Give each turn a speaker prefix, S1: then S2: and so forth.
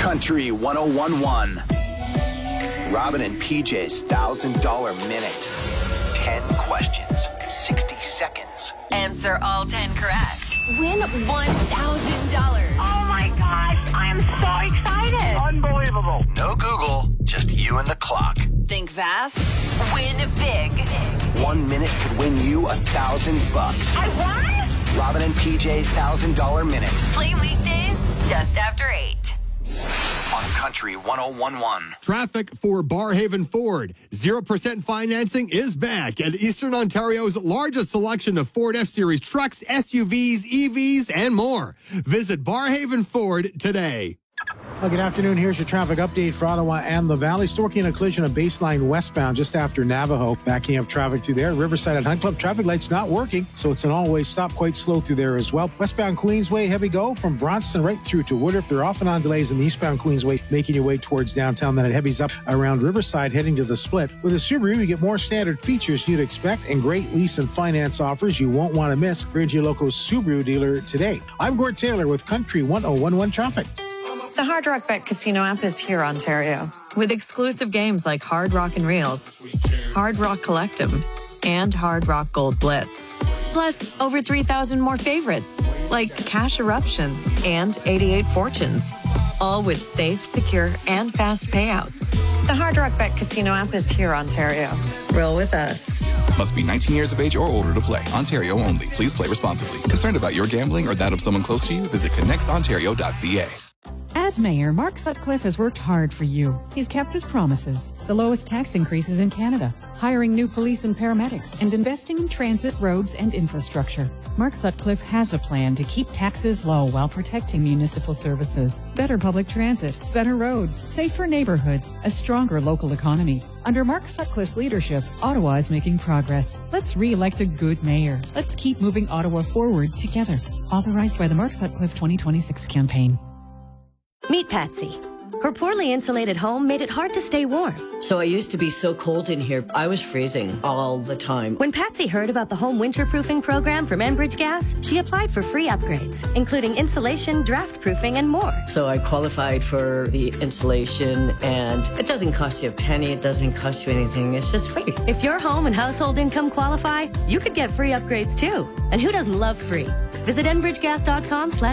S1: Country 101.1. Robin and PJ's $1,000 minute. 10 questions, 60 seconds.
S2: Answer all 10 correct. Win $1,000.
S3: Oh my gosh, I am so excited.
S1: Unbelievable. No Google, just you and the clock.
S2: Think fast, win big.
S1: 1 minute could win you $1,000.
S3: I won?
S1: Robin and PJ's $1,000 minute.
S2: Play weekdays just after 8.
S1: On Country 101.1.
S4: Traffic for Barrhaven Ford. 0% financing is back at Eastern Ontario's largest selection of Ford F-Series trucks, SUVs, EVs, and more. Visit Barrhaven Ford today.
S5: Well, good afternoon. Here's your traffic update for Ottawa and the Valley. Storking a collision of Baseline westbound just after Navajo. Backing up traffic through there. Riverside at Hunt Club. Traffic lights not working, so it's an all-way stop, quite slow through there as well. Westbound Queensway, heavy go from Bronson right through to Woodruff. They're off and on delays in the eastbound Queensway, making your way towards downtown. Then it heavies up around Riverside, heading to the split. With a Subaru, you get more standard features you'd expect and great lease and finance offers you won't want to miss. Bring to your local Subaru dealer today. I'm Gord Taylor with Country 101.1 Traffic.
S6: The Hard Rock Bet Casino app is here, Ontario, with exclusive games like Hard Rock and Reels, Hard Rock Collectum, and Hard Rock Gold Blitz. Plus, over 3,000 more favorites, like Cash Eruption and 88 Fortunes, all with safe, secure, and fast payouts. The Hard Rock Bet Casino app is here, Ontario. Roll with us.
S7: Must be 19 years of age or older to play. Ontario only. Please play responsibly. Concerned about your gambling or that of someone close to you? Visit connectsontario.ca.
S8: As mayor, Mark Sutcliffe has worked hard for you. He's kept his promises. The lowest tax increases in Canada, hiring new police and paramedics, and investing in transit, roads, and infrastructure. Mark Sutcliffe has a plan to keep taxes low while protecting municipal services. Better public transit, better roads, safer neighborhoods, a stronger local economy. Under Mark Sutcliffe's leadership, Ottawa is making progress. Let's re-elect a good mayor. Let's keep moving Ottawa forward together. Authorized by the Mark Sutcliffe 2026 campaign.
S9: Meet Patsy. Her poorly insulated home made it hard to stay warm.
S10: So I used to be so cold in here, I was freezing all the time.
S9: When Patsy heard about the home winterproofing program from Enbridge Gas, she applied for free upgrades, including insulation, draft proofing, and more.
S10: So I qualified for the insulation, and it doesn't cost you a penny, it doesn't cost you anything, it's just free.
S9: If your home and household income qualify, you could get free upgrades too. And who doesn't love free? Visit enbridgegas.com/